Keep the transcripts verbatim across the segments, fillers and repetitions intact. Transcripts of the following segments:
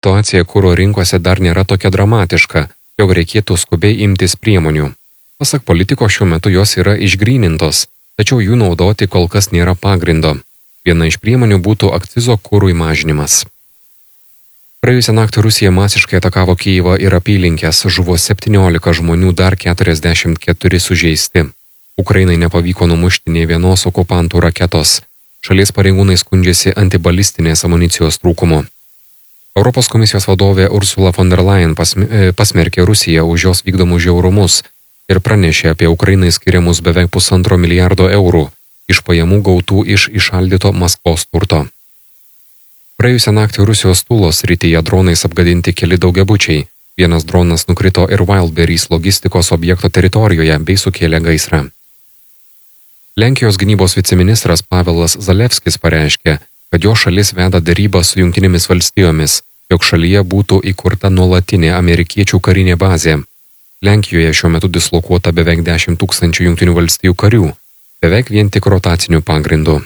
situacija kuro rinkose dar nėra tokia dramatiška, jog reikėtų skubiai imtis priemonių. Pasak politiko, šiuo metu jos yra išgrynintos, tačiau jų naudoti kol kas nėra pagrindo. Viena iš priemonių būtų akcizo kurui mažinimas. Praėjusią naktį Rusija masiškai atakavo Kyjivą ir apylinkės, žuvo septyniolika žmonių, dar keturiasdešimt keturi sužeisti. Ukrainai nepavyko numušti nė vienos okupantų raketos. Šalies pareigūnai skundžiasi antibalistinės amunicijos trūkumu. Europos komisijos vadovė Ursula von der Leyen pasmerkė Rusiją už jos vykdomus žiaurumus ir pranešė apie Ukrainai skiriamus beveik pusantro milijardo eurų iš pajamų gautų iš įšaldyto Maskvos turto. Praėjusią naktį Rusijos Tulos srityje dronais apgadinti keli daugiabučiai. Vienas dronas nukrito ir Wildberries logistikos objekto teritorijoje bei sukėlė gaisrą. Lenkijos gynybos viceministras Pavelas Zalewskis pareiškė, kad jo šalis veda derybas su Jungtinėmis valstijomis, jog šalyje būtų įkurta nuolatinė amerikiečių karinė bazė. Lenkijoje šiuo metu dislokuota beveik dešimt tūkstančių Jungtinių valstijų karių, beveik vien tik rotacinių pagrindų.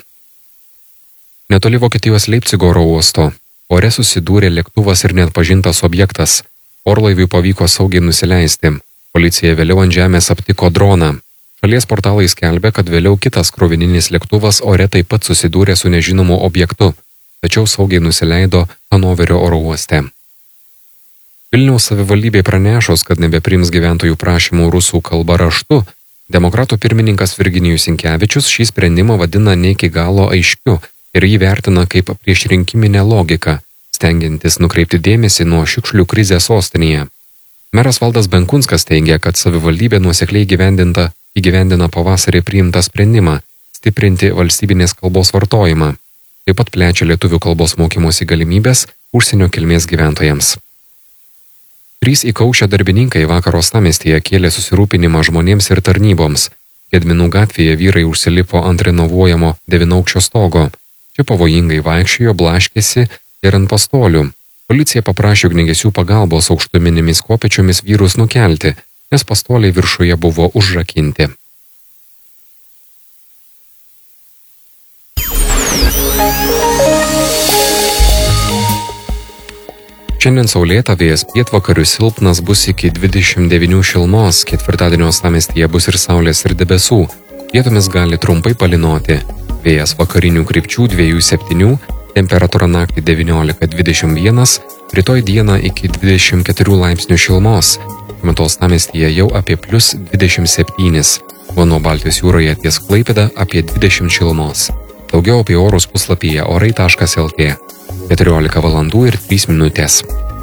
Netoli Vokietijos Leipcigo oro uosto ore susidūrė lėktuvas ir neatpažintas objektas. Orlaiviui pavyko saugiai nusileisti. Policija vėliau ant žemės aptiko droną. Šalies portalai skelbia, kad vėliau kitas krovininis lėktuvas ore taip pat susidūrė su nežinomu objektu, tačiau saugiai nusileido Hanoverio oro uoste. Vilniaus savivaldybė pranešus, kad nebepriims gyventojų prašymų rusų kalba raštu, demokratų pirmininkas Virginijus Sinkevičius šį sprendimą vadina ne iki galo aiškiu ir jį vertina kaip priešrinkiminę logiką, stengiantis nukreipti dėmesį nuo šiukšlių krizės sostinėje. Meras Valdas Benkunskas teigia, kad savivaldybė nuosekliai įgyvendinta įgyvendina pavasarį priimtą sprendimą stiprinti valstybinės kalbos vartojimą. Taip pat plečia lietuvių kalbos mokymosi galimybės užsienio kilmės gyventojams. Trys įkaušę darbininkai vakar Uostamiestyje kėlė susirūpinimą žmonėms ir tarnyboms. Gedminų gatvėje vyrai užsilipo ant renovuojamo devynaukščio stogo. Čia pavojingai vaikščiojo, blaškėsi ir ant pastolių. Policija paprašė ugniagesių pagalbos aukštuminėmis kopėčiomis vyrus nukelti, nes pastoliai viršuje buvo užrakinti. Šiandien saulėta, vėjas pietvakarių silpnas, bus iki dvidešimt devynių šilumos, ketvirtadienio Uostamiestyje bus ir saulės ir debesų, vietomis gali trumpai palynoti, vėjas vakarinių krypčių dviejų septynių, temperatūra naktį devyniolika dvidešimt vienas, rytoj dieną iki dvidešimt keturių laipsnių šilumos, metu Uostamiestyje jau apie plius dvidešimt septynis, o nuo Baltijos jūroje ties Klaipėda apie dvidešimt šilumos. Daugiau apie orus puslapyje orai taškas lt. keturiolika valandų ir trys minutės.